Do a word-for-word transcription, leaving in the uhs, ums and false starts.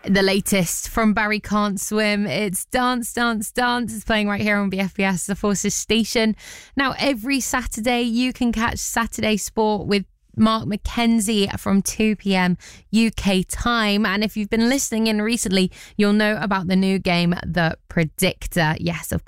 The latest from Barry Can't Swim. It's Dance, Dance, Dance. It's playing right here on B F B S, the Forces station. Now, every Saturday, you can catch Saturday Sport with Mark McKenzie from two p.m. U K time. And if you've been listening in recently, you'll know about the new game, The Predictor. Yes, of